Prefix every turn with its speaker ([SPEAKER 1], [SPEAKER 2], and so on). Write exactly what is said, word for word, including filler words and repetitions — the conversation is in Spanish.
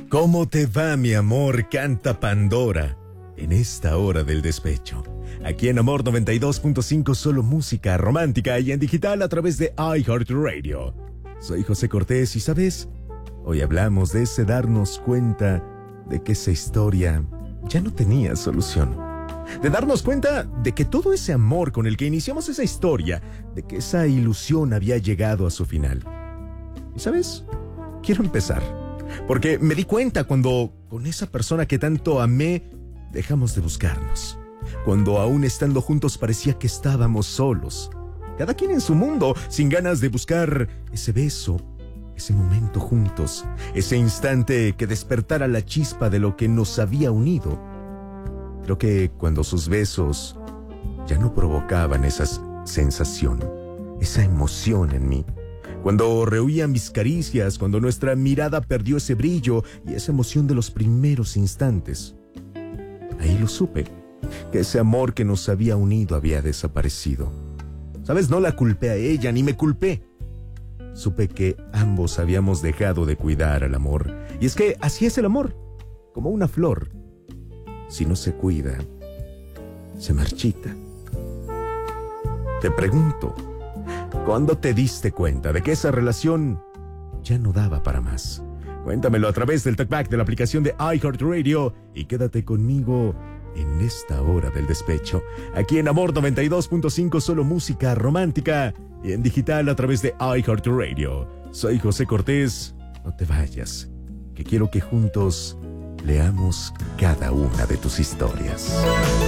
[SPEAKER 1] ¿Cómo te va, mi amor? Canta Pandora en esta hora del despecho. Aquí en Amor noventa y dos punto cinco, solo música romántica y en digital a través de iHeartRadio. Soy José Cortés y, ¿sabes? Hoy hablamos de ese darnos cuenta de que esa historia ya no tenía solución. De darnos cuenta de que todo ese amor con el que iniciamos esa historia, de que esa ilusión había llegado a su final. ¿Y sabes? Quiero empezar. Porque me di cuenta cuando con esa persona que tanto amé dejamos de buscarnos. Cuando aún estando juntos parecía que estábamos solos. Cada quien en su mundo, sin ganas de buscar ese beso, ese momento juntos, ese instante que despertara la chispa de lo que nos había unido. Creo que cuando sus besos ya no provocaban esa sensación, esa emoción en mí. Cuando rehuían mis caricias, cuando nuestra mirada perdió ese brillo y esa emoción de los primeros instantes. Ahí lo supe, que ese amor que nos había unido había desaparecido. ¿Sabes? No la culpé a ella, ni me culpé. Supe que ambos habíamos dejado de cuidar al amor. Y es que así es el amor, como una flor. Si no se cuida, se marchita. Te pregunto, ¿cuándo te diste cuenta de que esa relación ya no daba para más? Cuéntamelo a través del talkback de la aplicación de iHeartRadio y quédate conmigo en esta hora del despecho. Aquí en Amor noventa y dos punto cinco, solo música romántica y en digital a través de iHeartRadio. Soy José Cortés. No te vayas, que quiero que juntos leamos cada una de tus historias.